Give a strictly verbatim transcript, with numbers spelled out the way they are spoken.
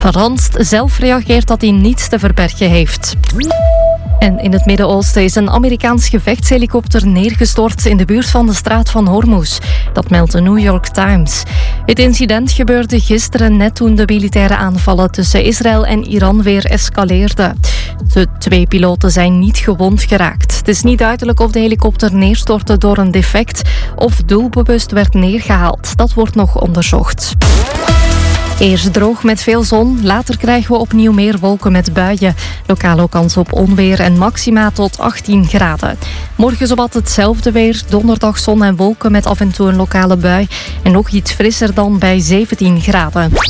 Franst zelf reageert dat hij niets te verbergen heeft. En in het Midden-Oosten is een Amerikaans gevechtshelikopter neergestort in de buurt van de straat van Hormuz. Dat meldt de New York Times. Het incident gebeurde gisteren net toen de militaire aanvallen tussen Israël en Iran weer escaleerden. De twee piloten zijn niet gewond geraakt. Het is niet duidelijk of de helikopter neerstortte door een defect of doelbewust werd neergehaald. Dat wordt nog onderzocht. Eerst droog met veel zon, later krijgen we opnieuw meer wolken met buien. Lokale kans op onweer en maxima tot achttien graden. Morgen zowat hetzelfde weer, donderdag zon en wolken met af en toe een lokale bui. En nog iets frisser dan bij zeventien graden.